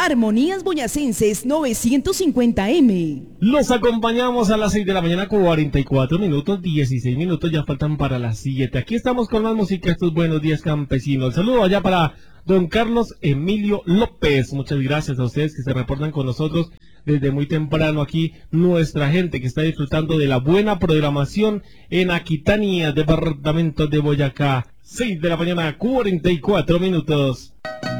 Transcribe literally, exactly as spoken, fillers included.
Armonías Boyacenses novecientos cincuenta eme. Los acompañamos a las seis de la mañana, cuarenta y cuatro minutos, dieciséis minutos, ya faltan para las siete. Aquí estamos con más música, estos buenos días campesinos. Saludo allá para don Carlos Emilio López. Muchas gracias a ustedes que se reportan con nosotros desde muy temprano aquí, nuestra gente que está disfrutando de la buena programación en Aquitania, departamento de Boyacá. seis de la mañana, cuarenta y cuatro minutos.